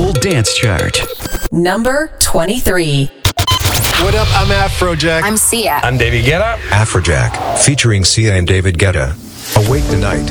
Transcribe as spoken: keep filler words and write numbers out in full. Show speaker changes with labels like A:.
A: Global Dance Chart.
B: Number twenty-three.
C: What up? I'm Afrojack.
D: I'm Sia.
E: I'm David Guetta.
F: Afrojack, featuring Sia and David Guetta. Awake the Night.